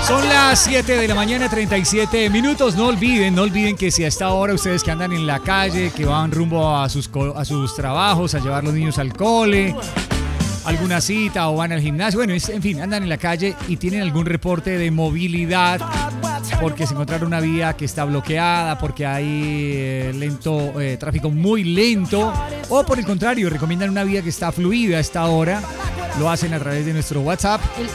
Son las 7 de la mañana, 37 minutos. No olviden que si a esta hora ustedes que andan en la calle, que van rumbo a sus trabajos, a llevar los niños al cole, alguna cita o van al gimnasio, bueno, en fin, andan en la calle y tienen algún reporte de movilidad porque se encontraron una vía que está bloqueada, porque hay tráfico muy lento, o por el contrario, recomiendan una vía que está fluida a esta hora, lo hacen a través de nuestro WhatsApp. El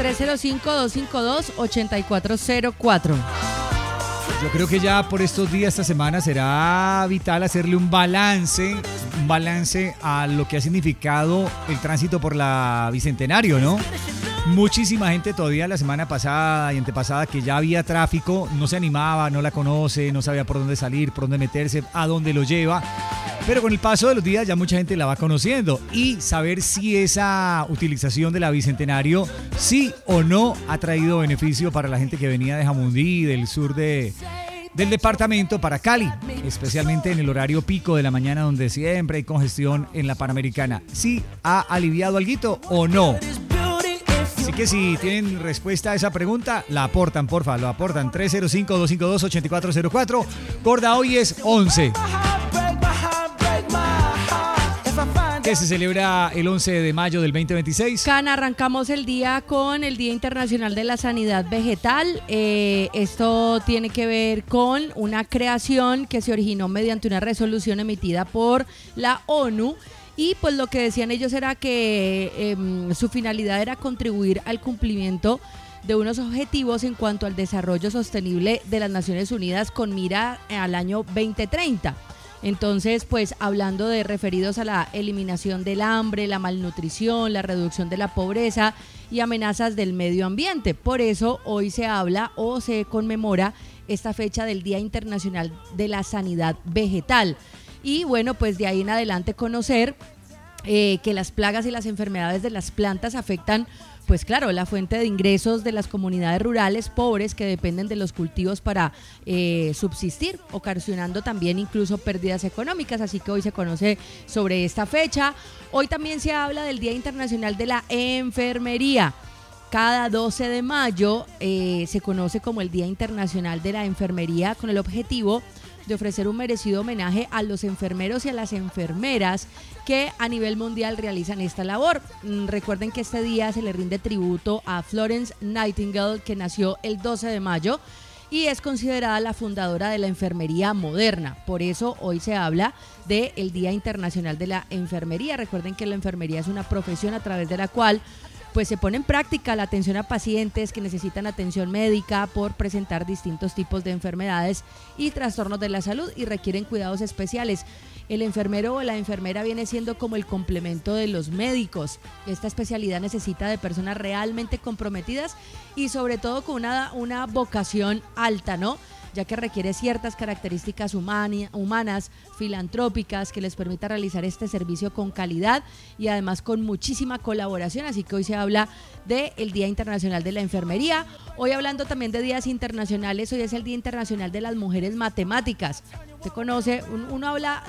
305-252-8404. Yo creo que ya por estos días, esta semana, será vital hacerle un balance a lo que ha significado el tránsito por la Bicentenario, ¿no? Muchísima gente todavía la semana pasada y antepasada que ya había tráfico, no se animaba, no la conoce, no sabía por dónde salir, por dónde meterse, a dónde lo lleva. Pero con el paso de los días ya mucha gente la va conociendo y saber si esa utilización de la Bicentenario sí o no ha traído beneficio para la gente que venía de Jamundí, del sur del departamento para Cali, especialmente en el horario pico de la mañana donde siempre hay congestión en la Panamericana. ¿Sí ha aliviado alguito o no? Así que si tienen respuesta a esa pregunta, la aportan, porfa, lo aportan. 305-252-8404. Gorda, hoy es 11. Que se celebra el 11 de mayo del 2026. Can, arrancamos el día con el Día Internacional de la Sanidad Vegetal. Esto tiene que ver con una creación que se originó mediante una resolución emitida por la ONU. Y pues lo que decían ellos era que su finalidad era contribuir al cumplimiento de unos objetivos en cuanto al desarrollo sostenible de las Naciones Unidas con mira al año 2030. Entonces, pues hablando de referidos a la eliminación del hambre, la malnutrición, la reducción de la pobreza y amenazas del medio ambiente. Por eso hoy se habla o se conmemora esta fecha del Día Internacional de la Sanidad Vegetal. Y bueno, pues de ahí en adelante conocer que las plagas y las enfermedades de las plantas afectan, pues claro, la fuente de ingresos de las comunidades rurales pobres que dependen de los cultivos para subsistir, ocasionando también incluso pérdidas económicas. Así que hoy se conoce sobre esta fecha. Hoy también se habla del Día Internacional de la Enfermería. Cada 12 de mayo se conoce como el Día Internacional de la Enfermería, con el objetivo de ofrecer un merecido homenaje a los enfermeros y a las enfermeras que a nivel mundial realizan esta labor. Recuerden que este día se le rinde tributo a Florence Nightingale, que nació el 12 de mayo y es considerada la fundadora de la enfermería moderna. Por eso hoy se habla del Día Internacional de la Enfermería. Recuerden que la enfermería es una profesión a través de la cual pues se pone en práctica la atención a pacientes que necesitan atención médica por presentar distintos tipos de enfermedades y trastornos de la salud y requieren cuidados especiales. El enfermero o la enfermera viene siendo como el complemento de los médicos. Esta especialidad necesita de personas realmente comprometidas y sobre todo con una vocación alta, ¿no? Ya que requiere ciertas características humanas, filantrópicas, que les permita realizar este servicio con calidad y además con muchísima colaboración. Así que hoy se habla del Día Internacional de la Enfermería. Hoy hablando también de días internacionales, hoy es el Día Internacional de las Mujeres Matemáticas. Se conoce, uno habla